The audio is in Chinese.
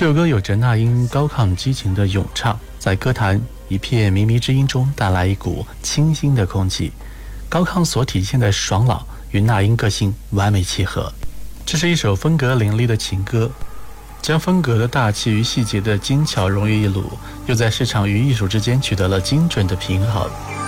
这首歌有着那英高亢激情的咏唱，在歌坛一片靡靡之音中带来一股清新的空气。高亢所体现的爽朗与那英个性完美契合。这是一首风格凌厉的情歌，将风格的大气与细节的精巧融于一炉，又在市场与艺术之间取得了精准的平衡。